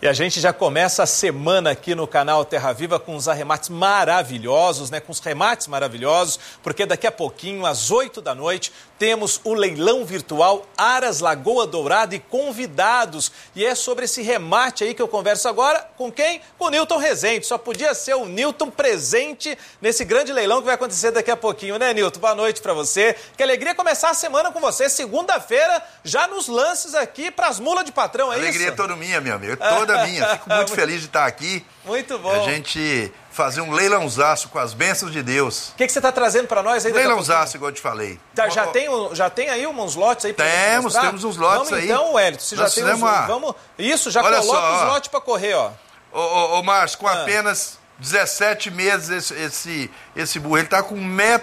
E a gente já começa a semana aqui no canal Terra Viva com os arremates maravilhosos, né? Com os remates maravilhosos, porque daqui a pouquinho, às 8 da noite, temos o leilão virtual Aras Lagoa Dourada e convidados. E é sobre esse remate aí que eu converso agora com quem? Com o Nilton Rezende. Só podia ser o Nilton presente nesse grande leilão que vai acontecer daqui a pouquinho, né, Nilton? Boa noite pra você. Que alegria começar a semana com você. Segunda-feira, já nos lances aqui pras mulas de patrão, é isso? Alegria toda minha, meu amigo. Toda minha. Fico muito feliz de estar aqui. Muito bom. A gente fazer um leilãozaço com as bênçãos de Deus. O que você está trazendo para nós aí? Leilãozaço, igual eu te falei. Já tem aí uns lotes aí para temos uns lotes aí. Então, Wellington, você já tem uns... Vamos... Isso, já olha coloca só, os lotes para correr, ó. Ô Márcio, com apenas 17 meses esse burro, ele está com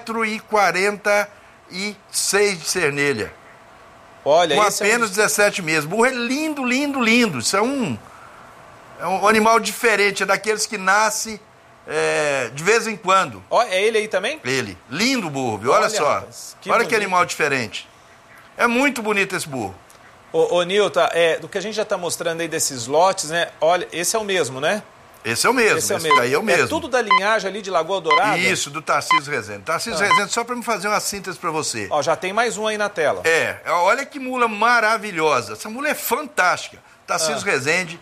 1,46 m de cernelha. Olha, com apenas 17 meses. O burro é lindo, lindo, lindo. Isso é um animal diferente, é daqueles que nasce de vez em quando. Ó, é ele aí também? Ele. Lindo burro, viu? Olha só. Rapaz, olha que animal diferente. É muito bonito esse burro. Ô Nilton, do que a gente já está mostrando aí desses lotes, né? Olha, esse é o mesmo, né? Esse é o mesmo, esse daí é o mesmo. É tudo da linhagem ali de Lagoa Dourada? Isso, do Tarcísio Rezende. Tarcísio Rezende, só para me fazer uma síntese para você. Ó, já tem mais um aí na tela. Olha que mula maravilhosa. Essa mula é fantástica. Tarcísio Rezende,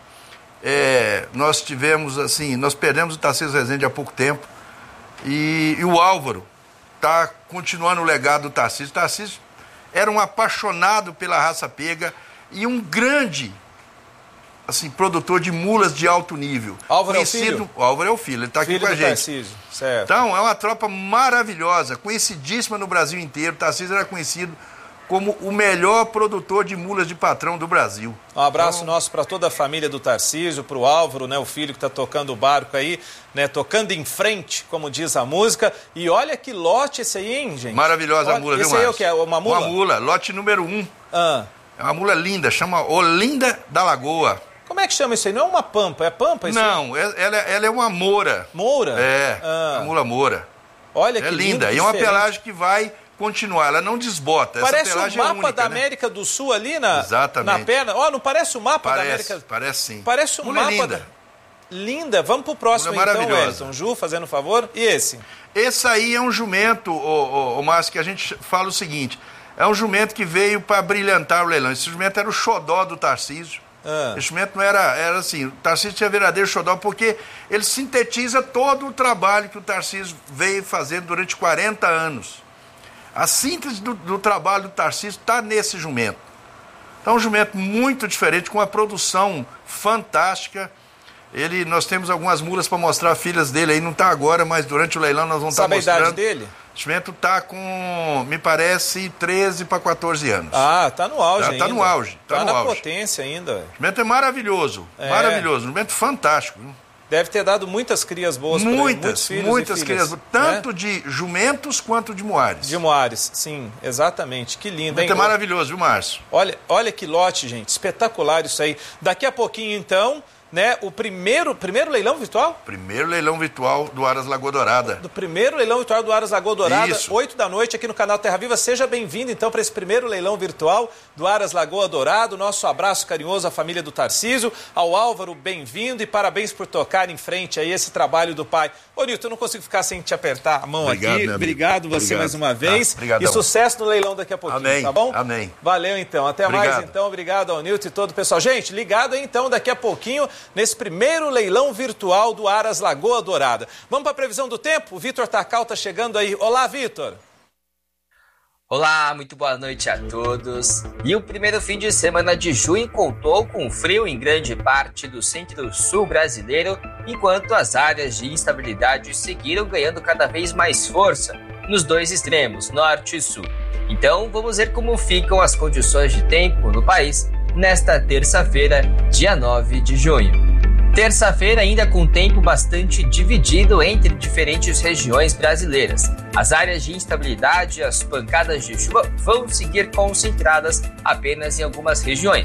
nós perdemos o Tarcísio Rezende há pouco tempo. E o Álvaro está continuando o legado do Tarcísio. Tarcísio era um apaixonado pela raça pega e um grande... produtor de mulas de alto nível. Álvaro é o filho? O Álvaro é o filho, ele está aqui com a gente. Tarcísio, certo. Então, é uma tropa maravilhosa, conhecidíssima no Brasil inteiro. O Tarcísio era conhecido como o melhor produtor de mulas de patrão do Brasil. Um abraço nosso para toda a família do Tarcísio, para o Álvaro, né, o filho que está tocando o barco aí, né, tocando em frente, como diz a música. E olha que lote esse aí, hein, gente? Maravilhosa a mula, viu, Esse aí é o que? Uma mula? Uma mula, lote número 1. É uma mula linda, chama Olinda da Lagoa. Como é que chama isso aí? Não é uma pampa, é pampa isso? Não, ela é uma moura. Moura? A mula moura. Olha que linda. E é uma pelagem que vai continuar, ela não desbota. Parece essa pelagem o mapa única, da né? América do Sul ali na perna. Ó, não parece o mapa da América? Parece sim. Parece o mapa linda. Linda. Vamos pro próximo então, Wellington. Ju, fazendo um favor. E esse? Esse aí é um jumento, Márcio, que a gente fala o seguinte, é um jumento que veio para brilhantar o leilão. Esse jumento era o xodó do Tarcísio. Esse jumento não era assim, o Tarcísio tinha verdadeiro xodó, porque ele sintetiza todo o trabalho que o Tarcísio veio fazendo durante 40 anos. A síntese do trabalho do Tarcísio está nesse jumento. Então, um jumento muito diferente, com uma produção fantástica. Nós temos algumas mulas para mostrar, filhas dele aí, não está agora, mas durante o leilão nós vamos estar mostrando. Sabe a idade dele? O jumento está com, me parece, 13 para 14 anos. Tá no auge ainda. Está no auge. Tá na potência ainda. O jumento é maravilhoso, maravilhoso. Um jumento fantástico. Deve ter dado muitas crias boas para ele. Muitas crias boas. Tanto de jumentos quanto de moares. De moares, sim, exatamente. Que lindo, hein? É maravilhoso, viu, Márcio? Olha que lote, gente. Espetacular isso aí. Daqui a pouquinho, então... né? O primeiro leilão virtual? Primeiro leilão virtual do Aras Lagoa Dourada. Do primeiro leilão virtual do Aras Lagoa Dourada, Isso. 8 da noite aqui no canal Terra Viva. Seja bem-vindo, então, para esse primeiro leilão virtual do Aras Lagoa Dourada. Nosso abraço carinhoso à família do Tarcísio. Ao Álvaro, bem-vindo e parabéns por tocar em frente aí esse trabalho do pai. Ô, Nilton, eu não consigo ficar sem te apertar a mão aqui. Obrigado você mais uma vez. Obrigadão. E sucesso no leilão daqui a pouquinho, Amém. Tá bom? Amém. Valeu, então. Até mais, então. Obrigado ao Nilton e todo o pessoal. Gente, ligado aí, então, daqui a pouquinho, nesse primeiro leilão virtual do Aras Lagoa Dourada. Vamos para a previsão do tempo? O Vitor Tacal está chegando aí. Olá, Vitor. Olá, muito boa noite a todos. E o primeiro fim de semana de junho contou com frio em grande parte do centro-sul brasileiro, enquanto as áreas de instabilidade seguiram ganhando cada vez mais força nos dois extremos, norte e sul. Então, vamos ver como ficam as condições de tempo no país nesta terça-feira, dia 9 de junho. Terça-feira ainda com tempo bastante dividido entre diferentes regiões brasileiras. As áreas de instabilidade e as pancadas de chuva vão seguir concentradas apenas em algumas regiões.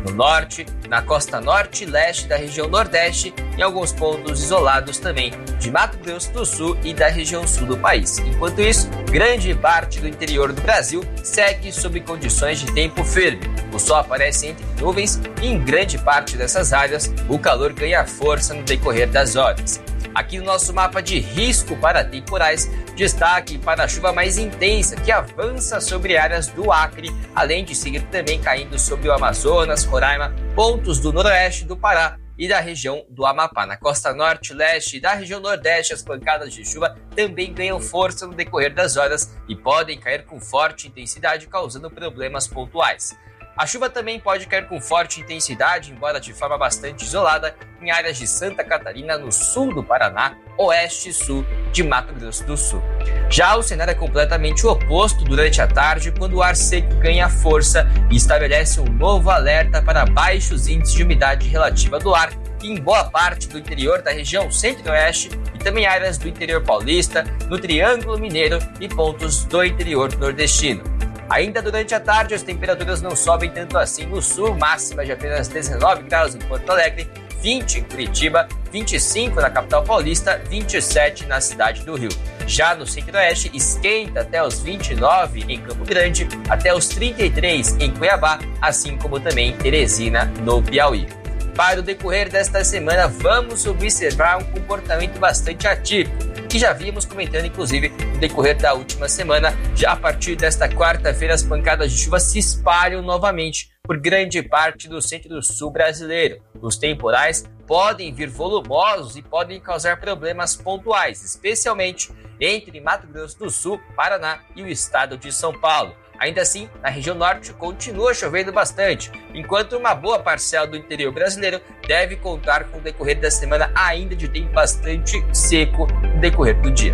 no norte, na costa norte e leste da região nordeste, em alguns pontos isolados também de Mato Grosso do Sul e da região sul do país. Enquanto isso, grande parte do interior do Brasil segue sob condições de tempo firme. O sol aparece entre nuvens e em grande parte dessas áreas o calor ganha força no decorrer das horas. Aqui no nosso mapa de risco para temporais, destaque para a chuva mais intensa que avança sobre áreas do Acre, além de seguir também caindo sobre o Amazonas, Roraima, pontos do noroeste do Pará e da região do Amapá. Na costa norte, leste e da região nordeste, as pancadas de chuva também ganham força no decorrer das horas e podem cair com forte intensidade, causando problemas pontuais. A chuva também pode cair com forte intensidade, embora de forma bastante isolada, em áreas de Santa Catarina, no sul do Paraná, oeste e sul de Mato Grosso do Sul. Já o cenário é completamente oposto durante a tarde, quando o ar seco ganha força e estabelece um novo alerta para baixos índices de umidade relativa do ar em boa parte do interior da região centro-oeste e também áreas do interior paulista, no Triângulo Mineiro e pontos do interior nordestino. Ainda durante a tarde, as temperaturas não sobem tanto assim no sul, máxima de apenas 19 graus em Porto Alegre, 20 em Curitiba, 25 na capital paulista, 27 na cidade do Rio. Já no centro-oeste, esquenta até os 29 em Campo Grande, até os 33 em Cuiabá, assim como também em Teresina, no Piauí. Para o decorrer desta semana, vamos observar um comportamento bastante atípico, que já vimos comentando, inclusive, no decorrer da última semana. Já a partir desta quarta-feira, as pancadas de chuva se espalham novamente por grande parte do centro-sul brasileiro. Os temporais podem vir volumosos e podem causar problemas pontuais, especialmente entre Mato Grosso do Sul, Paraná e o estado de São Paulo. Ainda assim, na região norte continua chovendo bastante, enquanto uma boa parcela do interior brasileiro deve contar com o decorrer da semana ainda de tempo bastante seco no decorrer do dia.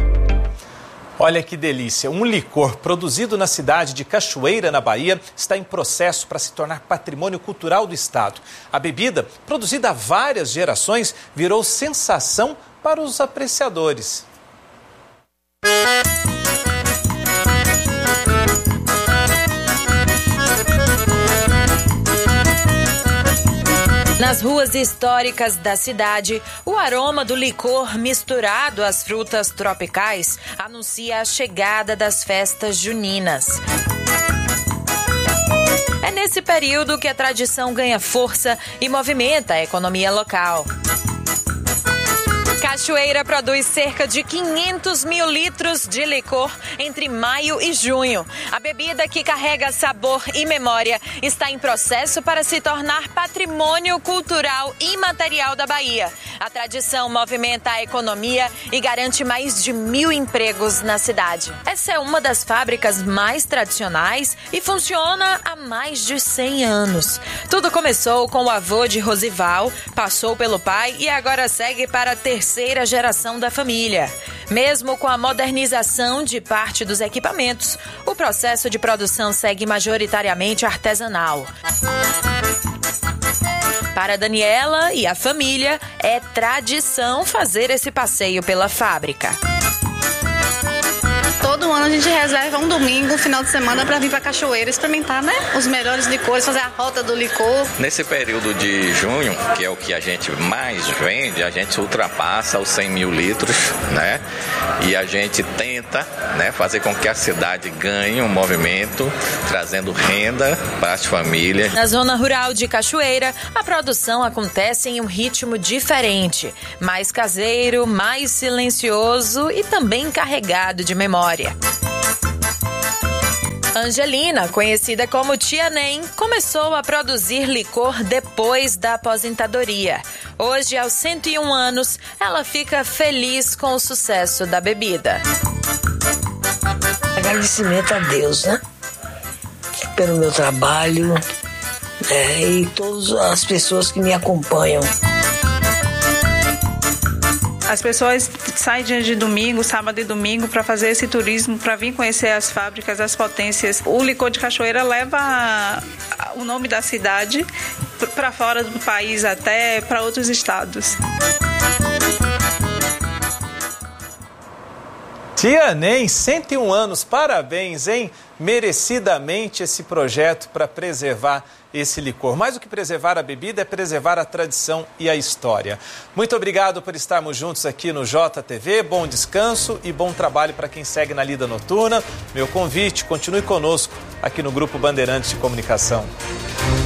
Olha que delícia, um licor produzido na cidade de Cachoeira, na Bahia, está em processo para se tornar patrimônio cultural do estado. A bebida, produzida há várias gerações, virou sensação para os apreciadores. Nas ruas históricas da cidade, o aroma do licor misturado às frutas tropicais anuncia a chegada das festas juninas. É nesse período que a tradição ganha força e movimenta a economia local. Cachoeira produz cerca de 500 mil litros de licor entre maio e junho. A bebida, que carrega sabor e memória, está em processo para se tornar patrimônio cultural imaterial da Bahia. A tradição movimenta a economia e garante mais de 1.000 empregos na cidade. Essa é uma das fábricas mais tradicionais e funciona há mais de 100 anos. Tudo começou com o avô de Rosival, passou pelo pai e agora segue para a terceira geração da família. Mesmo com a modernização de parte dos equipamentos, o processo de produção segue majoritariamente artesanal. Para Daniela e a família, é tradição fazer esse passeio pela fábrica. Todo ano a gente reserva um domingo, um final de semana, para vir para Cachoeira experimentar, né? Os melhores licores, fazer a rota do licor. Nesse período de junho, que é o que a gente mais vende, a gente ultrapassa os 100 mil litros, né? E a gente tenta, né, fazer com que a cidade ganhe um movimento, trazendo renda para as famílias. Na zona rural de Cachoeira, a produção acontece em um ritmo diferente, mais caseiro, mais silencioso e também carregado de memória. Angelina, conhecida como Tia Nem, começou a produzir licor depois da aposentadoria. Hoje, aos 101 anos, ela fica feliz com o sucesso da bebida. Agradecimento a Deus, né? Pelo meu trabalho, e todas as pessoas que me acompanham. As pessoas saem dia de domingo, sábado e domingo, para fazer esse turismo, para vir conhecer as fábricas, as potências. O licor de Cachoeira leva o nome da cidade para fora do país, até para outros estados. Tia Nem, 101 anos, parabéns, hein? Merecidamente esse projeto para preservar esse licor. Mais do que preservar a bebida, é preservar a tradição e a história. Muito obrigado por estarmos juntos aqui no JTV. Bom descanso e bom trabalho para quem segue na Lida Noturna. Meu convite, continue conosco aqui no Grupo Bandeirantes de Comunicação.